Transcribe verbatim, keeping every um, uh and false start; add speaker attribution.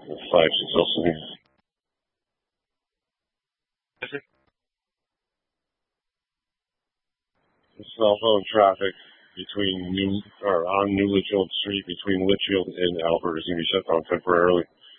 Speaker 1: five six Wilson here. Southbound traffic between New or on New Litchfield Street between Litchfield and Albert is going to be shut down temporarily.